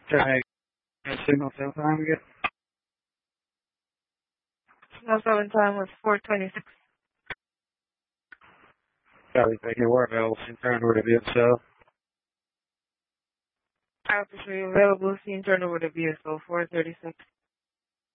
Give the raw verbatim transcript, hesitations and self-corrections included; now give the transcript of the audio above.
Try signal cell time again. Signal seven time was four twenty-six. Copy, thank you. We're available. Turn over to V S O. I officially available. Scene turn over to V S O four thirty-six.